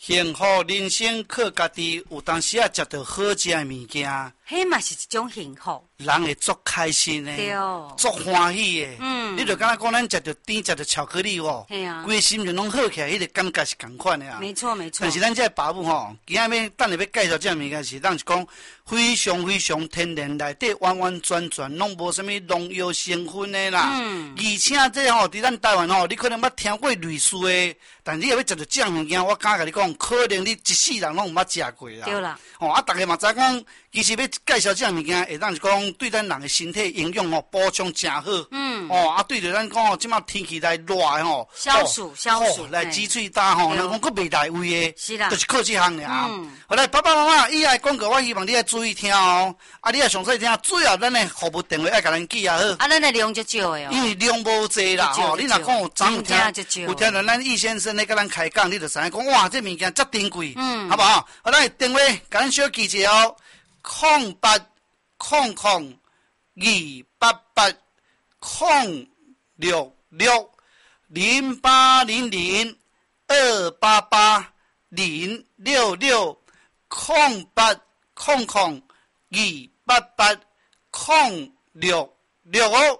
幸福人生靠家己，有当时啊，食到好食的物件， 迄嘛是一种幸福， 人会足开心的， 对哦， 足欢喜的。 嗯， 你就敢若讲咱食到甜，食到巧克力哦， 系啊， 规心就拢好起来，迄个感觉是共款的啊。 没错没错。 但是咱这爸母吼，今仔要等下要介绍这物件是，咱是讲非常天然，内底完完全全拢无啥物农药成分的啦。 嗯， 而且这吼，伫咱台湾吼，你可能捌听过类似的，但你要食到这样物件，我敢甲你讲，可能你一世人拢毋捌食过啦。 对啦。 哦，啊，大家嘛知讲，其实要介绍这样物件，会当是讲对咱人的身体营养吼补充真好。 嗯。 哦，啊，对着咱讲哦，即马天气来热的吼， 消暑来挤喙焦吼，人讲佫袂来胃的， 是啦， 就是靠这项尔。 嗯。 好来，爸爸妈妈，以下广告我希望你要注意听哦。啊，你要详细听，最后咱的服务电话要甲咱记啊好。 啊，咱的量就少的哦。 因为量无济啦吼，你若讲有昨有听到咱易先生咧甲咱开讲，你就知影讲哇，这物件遮珍贵，好不好？好来，电话甲咱小记者哦，0800-288-066哦。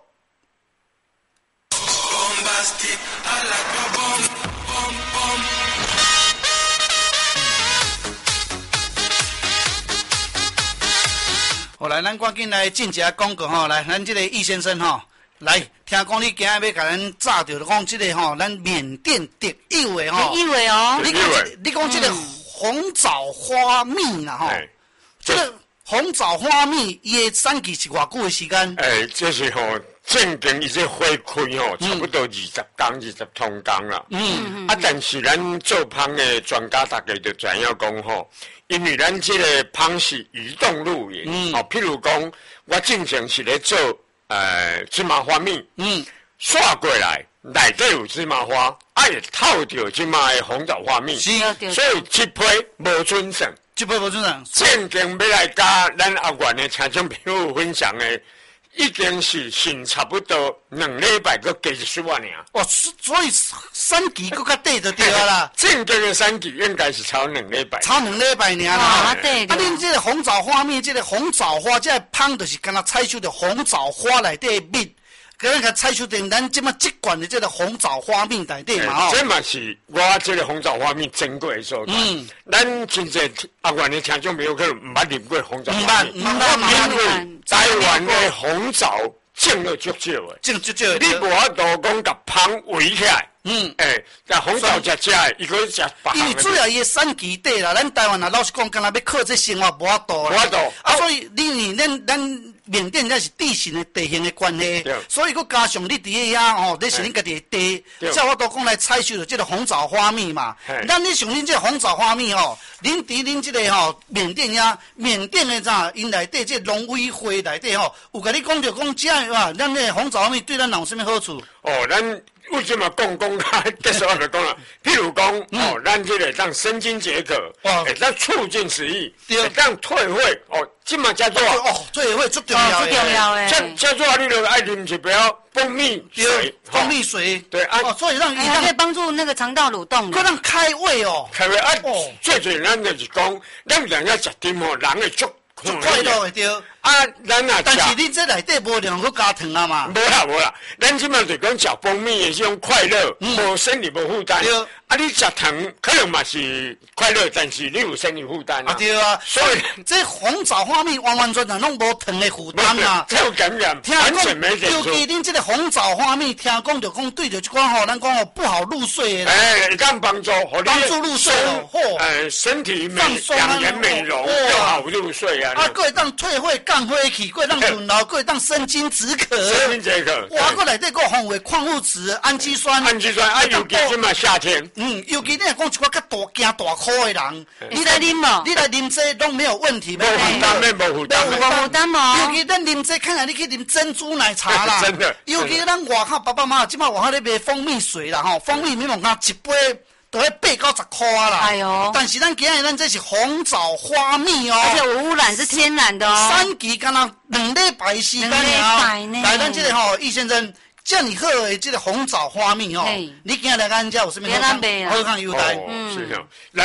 好来，咱赶紧来进一下广告吼，来，咱这个易先生吼，来，听讲你今日要甲咱炸着，讲这个吼，咱缅甸特有的吼， 特有的哦， 你讲这个红枣花蜜啦吼，这个红枣花蜜伊的产期是偌久的时间？ 这是吼。正经伊这花开吼，差不多20天、20通工啦。但是咱做芳的专家大家就知影讲吼，因为咱这个芳是移动露营，譬如讲，我正常是咧做芝麻花蜜，刷过来内底有芝麻花，也透着即马的红枣花蜜， 是， 所以这批无准绳， 这批无准绳。 正经要来甲咱阿元的听众朋友分享的。已经是剩差不多2礼拜，佮加1万尔。 哦，所以产期佮较短就对啦。 正经的产期应该是超2礼拜。 超2礼拜尔啦。 啊，对。 啊，恁这个红枣花蜜，这个红枣花，这个芳就是敢若采收的红枣花内底的蜜，敢若采收的咱即马即罐的这个红枣花蜜内底嘛。 这嘛是我这个红枣花蜜珍贵的所在。咱真侪阿元的听众朋友可能毋捌啉过红枣花蜜。 毋捌。 因为台湾的红枣种了足少的， 种足少。 你无法度讲甲芳围起来。但红枣食的，伊可以食别项的。 因为主要伊的产期短啦，咱台湾啊，老实讲，敢若要靠这生活无法度啦。 无法度。 啊，所以你咱缅甸这是地形的地形的关系，所以佮加上你伫个遐吼，这是恁家己的地，才我都讲来采收的这个红枣花蜜嘛。咱你像恁这红枣花蜜吼，恁伫恁这个吼缅甸遐，缅甸的啥，因内底这农委会内底吼，有甲你讲着讲这哇，咱这红枣花蜜对咱人有啥物好处？ 哦，咱。为什么讲结束我就讲了？譬如讲，咱这个当生津解渴，会当促进食欲，会当退火，这嘛叫做退火最重要的， 最重要的。 叫做你就爱啉一杯蜂蜜水， 蜂蜜水， 对啊， 所以让可以帮助那个肠道蠕动， 可让开胃哦， 开胃啊，最咱就是讲，咱人要食甜哦，人会足快乐的对。 啊，咱啊， 但是你这内底无量去加糖啊嘛。 无啦，咱即摆就讲食蜂蜜的这种快乐，无生理无负担。啊，你食糖可能嘛是快乐，但是你有生理负担啊。 对啊，所以这红枣花蜜完全全拢无糖的负担啊。 有感染，完全没得。 尤其恁这个红枣花蜜，听讲就讲对着这款吼，咱讲哦不好入睡的。 敢帮助入睡哦。 身体养颜美容，又好入睡啊。 啊，可以当退火。降火气，过当润喉，过当生津止渴。 生津止渴。 哇，过内底个丰富矿物质、氨基酸。 氨基酸，尤其即嘛夏天。 尤其你若讲一寡较大惊大哭的人， 你来啉哦， 你来啉这拢没有问题。 无负担，无负担。 无负担哦。 尤其咱啉这，看来你去啉珍珠奶茶啦。 真的。 尤其咱外口爸爸妈妈，即摆外口咧卖蜂蜜水啦吼，蜂蜜你望看一杯。都要8到10块啦， 哎呦！ 但是咱今日咱这是红枣花蜜哦， 而且无污染，是天然的哦。 产期敢若2礼拜时间呢。 来，咱这个吼，易先生，这么好的这个红枣花蜜哦，你今日来咱家有什么好康优待？ 是哦，咱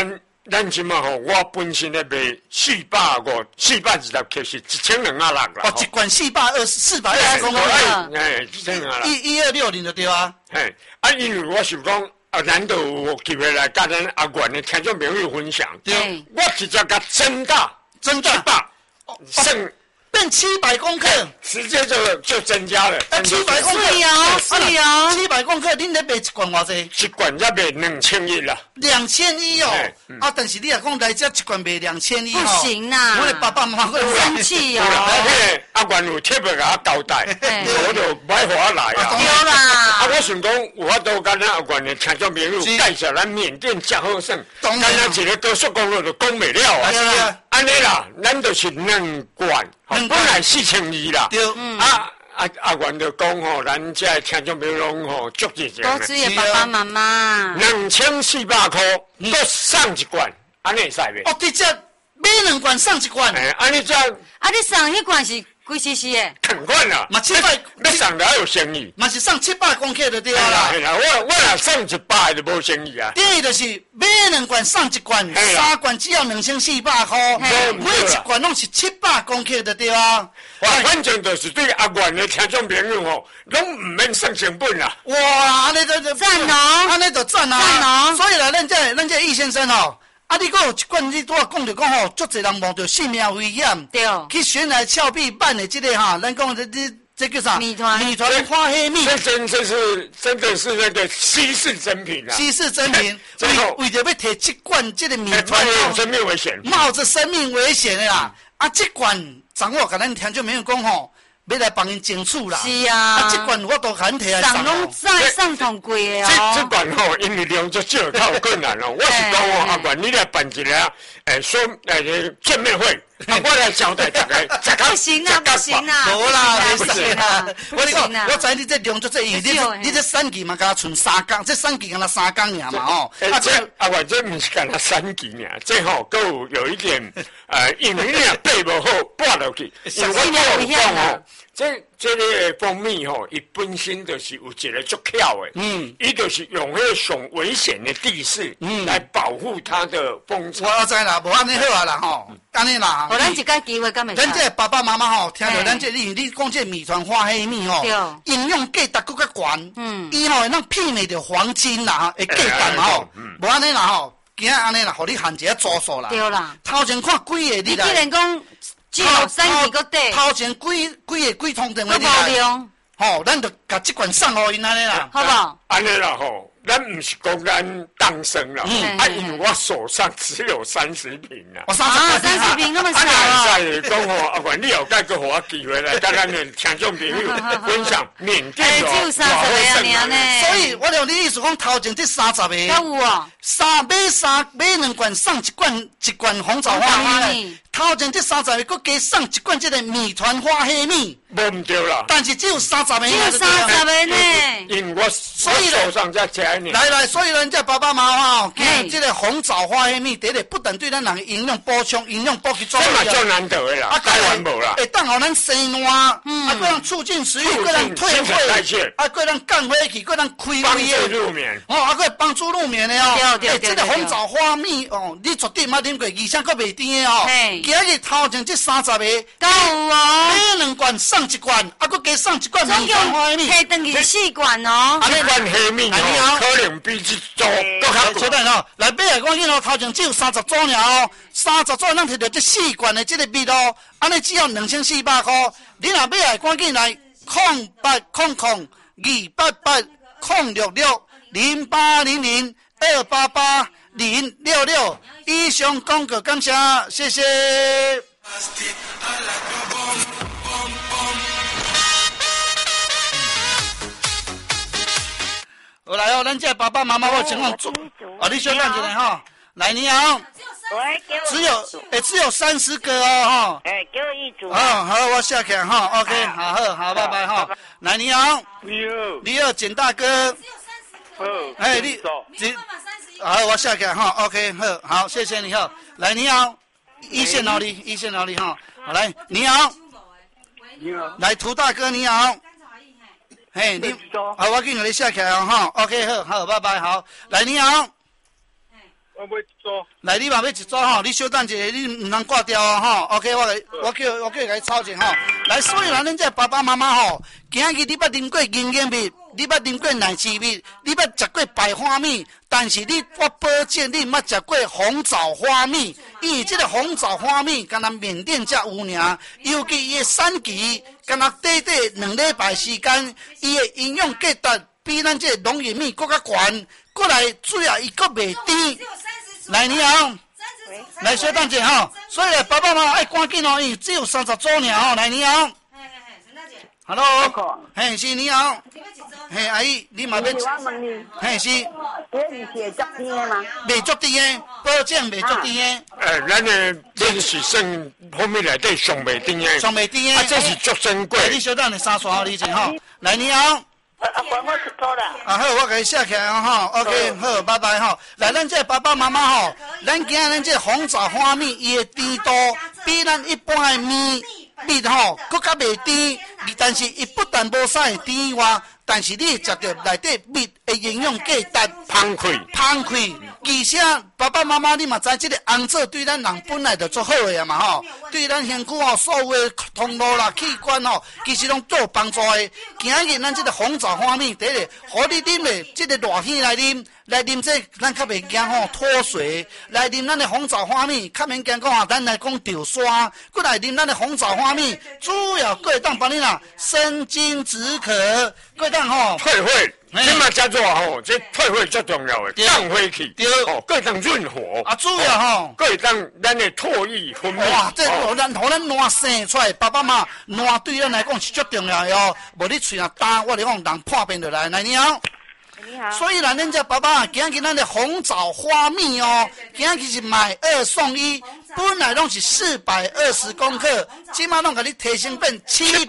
咱即嘛吼，我本身咧卖420克是1200啦。 哦，一罐420公克。 哎，1200。 1260就对啊。 嘿，啊，因为我想讲，难得有机会来甲咱阿元的听众朋友分享。 对。 我直接甲增大700，剩。 变700公克， 直接就增加了。 700公克， 是哦 ，700公克，恁咧卖一罐偌济？ 一罐才卖2100啦。 2100哦，啊，但是你也讲来这一罐卖2100 哦，不行啦， 我的爸爸妈妈会生气哦。 阿元有特别甲我交代，我就买互我来啊。 对啦。 啊，我想讲，有法度甲咱阿元的听众朋友介绍咱缅甸嘉禾省，敢若一个高速公路就讲袂了啊。安尼啦，咱就是2罐。本来4200啦， 对， 阿元就讲吼，咱这听众朋友拢吼足热情多支持爸爸妈妈 ，2400块，都送一罐，安尼会使袂？ 哦，直接买2罐送1罐， 安尼这样， 啊，你送迄罐是几 cc 的？ 肯罐啦， 嘛700， 要送了有生意， 嘛是送700公克就对啦。 我若送100就无生意啊。 等于就是买2罐送1罐，3罐只要2400块，每一罐拢是700公克就对啊。 反正就是对阿元的听众朋友吼，拢唔免省成本啦。 哇，安尼就赞哦， 安尼就赞啊！所以啦，咱这易先生吼。啊！你讲有一罐，你拄仔讲着讲吼，足侪人冒着性命危险， 对， 去悬来峭壁办的这个哈，咱讲这叫啥？米团花黑蜜， 这真的是那个稀世珍品啊！ 稀世珍品，为着要摕这罐这个米团， 冒着生命危险， 冒着生命危险的啦！啊，这罐掌握，甲咱听众朋友讲吼。要来帮因争取啦！ 是啊， 这罐我都肯摕来送拢送同贵的哦。这罐吼，因为量足少，较有困难哦。我是讲哦，阿元你来办一个见面会，我来招待大家。 不行啊，不行啊， 无啦， 不行啊！ 我讲，我知你这量足这伊，你这3期嘛，敢剩3工，这3期敢若3工尔嘛哦。 这阿元这不是敢若3期尔，这吼够有一点因为你背不好挂落去， 性命危险啊！ 这个蜂蜜吼，伊本身就是有一个足巧的，伊就是用迄上危险的地势，来保护它的蜂巢。 我知啦，无安尼好啊啦吼，安尼啦。 互咱一个机会，敢会？ 咱这爸爸妈妈吼，听到咱这你讲这米团花黑蜜吼，营养价值更较悬，伊吼会当媲美着黄金啦，会价值嘛吼，无安尼啦吼，今仔安尼啦，互你限一下组数啦。 对啦， 头前看几个你来。 既然讲。只有3期个底， 头前几通电话你来， 吼，咱就甲这罐送互因安尼啦， 好不好？ 安尼啦吼，咱不是讲咱当生啦，因为我手上只有30瓶啦。 哦，30瓶那么少啊！ 讲吼，阿元你有该给我机会来跟咱的听众朋友分享缅甸哦，只有30个呢。 所以我了你意思讲头前这30个， 有哦， 买2罐送一罐红枣花蜜。头前这30个，佮加送1罐这个米团花黑蜜， 无唔对啦。 但是只有30个， 只有30个呢。 因我手上在加呢。 来，所以人家爸爸妈妈吼，见这个红枣花黑蜜，第一不但对咱人营养补充、营养补给做这嘛最难得的啦，台湾无啦。 会当互咱生烂，啊，佮咱促进食欲，佮咱退火，啊，佮咱降火气，佮咱开胃的。入眠。 哦，啊，佮帮助入眠的哦。对。 这个红枣花蜜哦，你绝对捌啉过，而且佮袂甜的哦。今日头前这30个， 都有哦。 买2罐送1罐，啊，佮加送1罐米团花蜜。 摕回去是4罐哦。 这罐黑蜜哦，可能比这组更较贵。 稍等哦，来买来讲，因为头前只有30组尔哦，30组咱摕到这4罐的这个蜜哦，安尼只要2400块。你若买来赶紧来0800-066-088-066。以上广告感谢，谢谢。好来哦，咱这爸爸妈妈我情况做，你小等一下哈。来，你好。只有30个哦哈。 给我一组。 好，我下去哈 ，OK， 好，拜拜哈。来，你好。你好，简大哥。好，我下去哈 ，OK， 好，谢谢你哈。来，你好，一线哪里哈？好，来，你好。来，涂大哥你好。嘿，我给你下起来哈 ，OK， 好，拜拜，好，来，你好。 我买一组。 来，你嘛要一组吼，你稍等一下，你唔通挂掉哦吼。OK， 我叫伊抄一下吼。来，所以咱这爸爸妈妈吼，今日你捌啉过银眼蜜，你捌啉过奶鸡蜜，你捌食过百花蜜，但是我保证你捌食过红枣花蜜。因为这个红枣花蜜，敢若缅甸才有尔，尤其伊的产期，敢若短2礼拜时间，伊的营养价值比咱这龙眼蜜搁较悬。过来，主要伊搁袂甜。来，你好。来，稍等者吼，所以爸爸妈妈爱赶紧哦，因为只有30组尔吼。来，你好。Hello， 嘿，是你好。嘿，阿姨，你嘛要？嘿，是。 这是足甜的吗？ 袂足甜的，保证袂足甜的。 咱的这是算后面内底上袂甜的。 上袂甜的。 这是足珍贵。 你稍等，3刷你先吼。来，你好。 管我出错啦。 好，我给你写起来吼 ，OK， 好，拜拜吼。来，咱这爸爸妈妈吼，咱今咱这红枣花蜜伊的甜度比咱一般的蜜吼，搁较袂甜，但是伊不但无啥会甜外，但是你食到内底蜜的营养价值芳开。 而且爸爸妈妈你嘛知这个红枣对咱人本来就足好的嘛吼，对咱身躯吼所有的通路啦、器官吼，其实拢都有帮助的。今日咱这个红枣花蜜，第一个，互你啉的这个热天来啉这咱较袂惊吼脱水，来啉咱的红枣花蜜，较免惊讲啊，咱来讲掉酸，过来啉咱的红枣花蜜，主要过会当帮你啦生津止渴，过会当吼退火。这嘛叫做吼，这退火最重要的，降火气，哦，各当润火。 啊，主要吼， 各当咱的唾液分泌。 哇，这互咱卵生出来，爸爸妈妈卵对咱来讲是足重要的哦。无你喙若干，我嚟讲人破病就来。来，你好。 你好。 所以咱这爸爸今日咱的红枣花蜜哦，今日是买2送1，本来拢是420公克，今麦拢给你提升变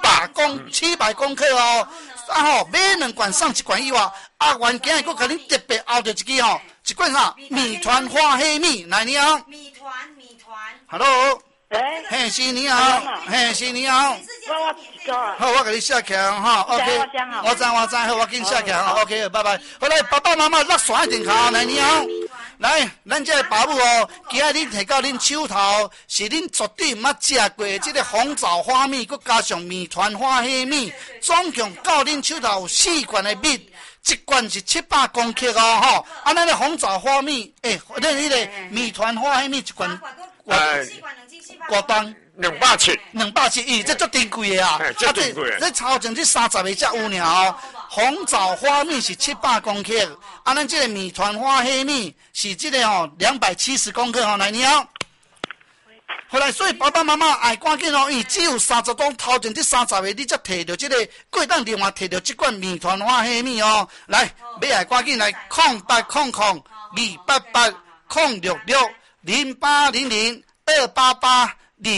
700公克哦。啊吼，买2罐送1罐以外，阿元今日佫给你特别后着一支吼，一罐啥？米团花黑蜜。来，你好。米团。Hello。嘿，是你好。嘿，是你好。好，我给你写起来哈。OK。我知，好，我给你写起来。OK， 拜拜。好来，爸爸妈妈落线一定卡。来，你好。来，咱这爸母哦，今日恁摕到恁手头，是恁绝对毋捌食过这个红枣花蜜，佮加上米团花黑蜜，总共到恁手头有4罐的蜜，一罐是700公克哦，吼。啊，咱的红枣花蜜，咱迄个米团花黑蜜一罐，多重？270，这足珍贵的啊！ 足珍贵的。 这超前这30个才有尔哦。红枣花蜜是700公克，啊，咱这个米团花黑蜜是这个哦270公克哦。来，你好。后来，所以爸爸妈妈爱赶紧哦，因为只有30种头前这30个，你才摕到这个，过当另外摕到这罐米团花黑蜜哦。来，要爱赶紧来0800 288 066 0800 288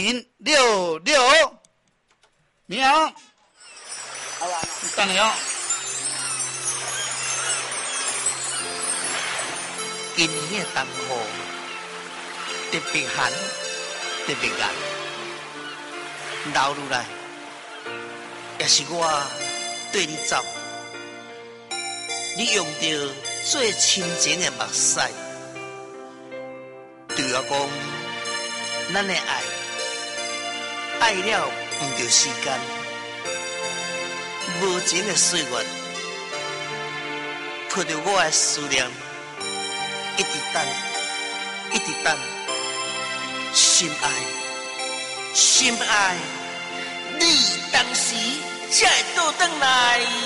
066。你好。等你哦。 今年的冬雨特别寒，特别热，流入来，也是我对你走。你用着最深情的目屎，对我讲，咱的爱了不着时间，无情的岁月，拖着我的思念。一直等，心爱，你当时才会倒转来。